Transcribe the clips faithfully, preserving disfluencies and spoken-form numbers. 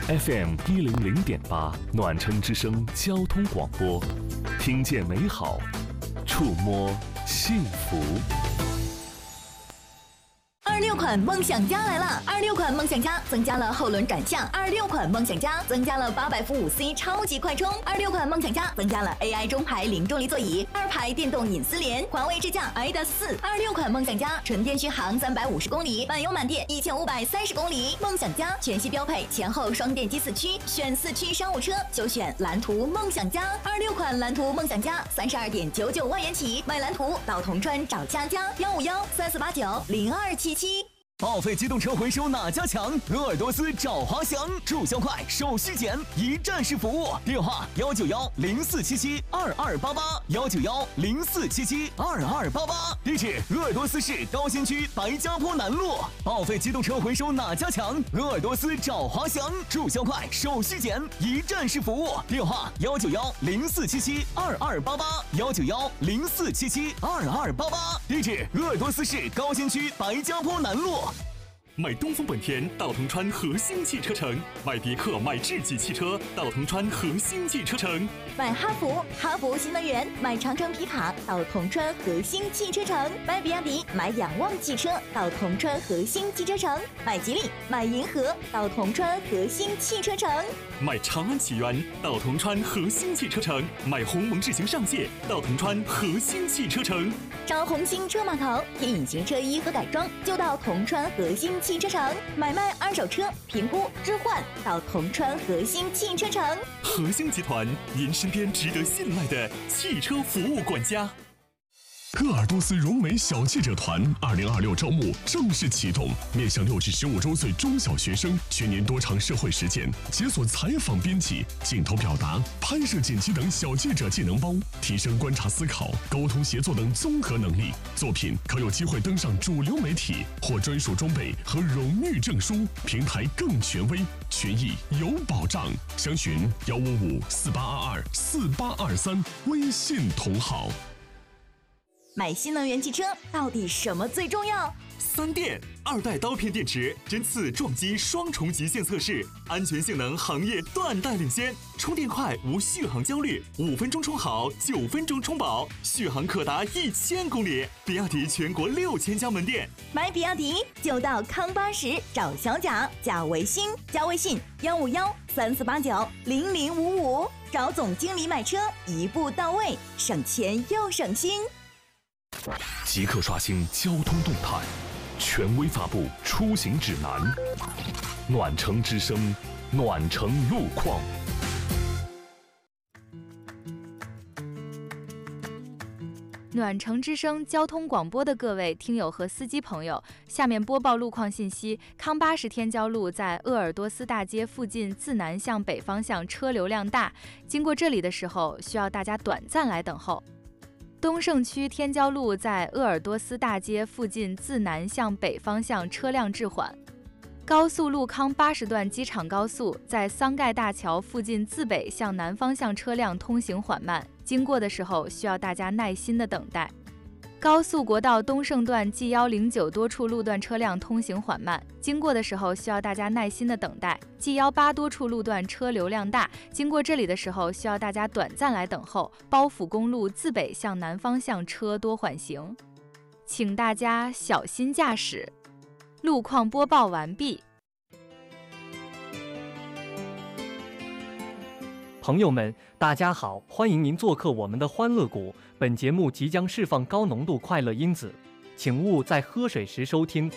F M 一零零点八暖城之声交通广播，听见美好，触摸幸福。 二六款梦想家来了！二六款梦想家增加了后轮转向，二六款梦想家增加了八百伏五 C 超级快充，二六款梦想家增加了 A I 中排零重力座椅，二排电动隐私联，环卫支架 I D A S 四。二六款梦想家纯电续航三百五十公里，满油满电一千五百三十公里。梦想家全系标配前后双电机四驱，选四驱商务车就选蓝图梦想家。二六款蓝图梦想家三十二点九九万元起，买蓝图到铜川找佳佳，幺五幺三四八九零二七七。 报废机动车回收哪家强？鄂尔多斯找华翔，注销快，手续简，一站式服务。电话幺九幺零四七七二二八八幺九幺零四七七二二八八。地址：鄂尔多斯市高新区白家坡南路。报废机动车回收哪家强？鄂尔多斯找华翔，注销快，手续简，一站式服务。电话幺九幺零四七七二二八八幺九幺零四七七二二八八。地址：鄂尔多斯市高新区白家坡南路。 买东风本田到铜川核心汽车城，买别克买智己汽车到铜川核心汽车城， 买哈弗哈弗新能源，买长城皮卡到铜川核心汽车城，买比亚迪买仰望汽车到铜川核心汽车城，买吉利买银河到铜川核心汽车城， 买长安启源到铜川核心汽车城，买鸿蒙智行上界到铜川核心汽车城。 找红星车码头听隐形车衣和改装就到铜川核心汽车城，买卖二手车评估置换到铜川核心汽车城。 核心集团，您身边值得信赖的汽车服务管家。 鄂尔多斯融美小记者团二零二六招募正式启动，面向六至十五周岁中小学生，全年多场社会实践，解锁采访编辑、镜头表达、拍摄剪辑等小记者技能包，提升观察思考、沟通协作等综合能力。作品可有机会登上主流媒体，获专属装备和荣誉证书，平台更权威，权益有保障。详询幺五五四八二二四八二三，微信同号。 买新能源汽车到底什么最重要？ 三电二代刀片电池针刺撞击双重极限测试，安全性能行业断代领先，充电快无续航焦虑，五分钟充好，九分钟充饱，续航可达一千公里。比亚迪全国六千家门店， 买比亚迪就到康巴什找小贾，贾维新，加微信幺五幺三四八九零零五五，找总经理买车一步到位，省钱又省心。 即刻刷新交通动态，权威发布出行指南。暖城之声，暖城路况。 暖城之声交通广播的各位听友和司机朋友，下面播报路况信息。康巴什天骄路在鄂尔多斯大街附近自南向北方向车流量大，经过这里的时候需要大家短暂来等候。东胜区天骄路在鄂尔多斯大街附近自南向北方向车辆滞缓。高速路康八十段机场高速在桑盖大桥附近自北向南方向车辆通行缓慢，经过的时候需要大家耐心的等待。高速国道东胜段 G 一零九多处路段车辆通行缓慢，经过的时候需要大家耐心的等待。G 一八多处路段车流量大，经过这里的时候需要大家短暂来等候。包府公路自北向南方向车多缓行，请大家小心驾驶。路况播报完毕。 朋友们，大家好，欢迎您做客我们的欢乐谷。本节目即将释放高浓度快乐因子，请勿在喝水时收听。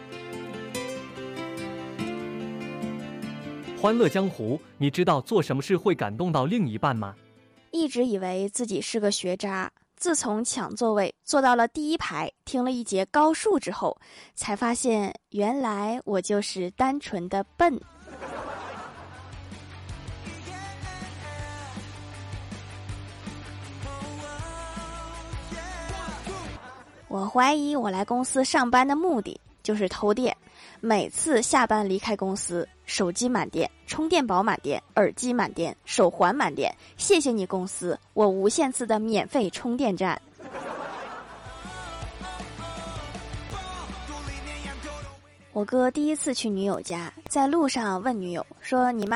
欢乐江湖，你知道做什么事会感动到另一半吗？ 一直以为自己是个学渣，自从抢座位坐到了第一排，听了一节高数之后，才发现原来我就是单纯的笨。我怀疑我来公司上班的目的就是偷电，每次下班离开公司，手机满电，充电宝满电，耳机满电，手环满电，谢谢你公司，我无限次的免费充电站。我哥第一次去女友家，在路上问女友说：“你妈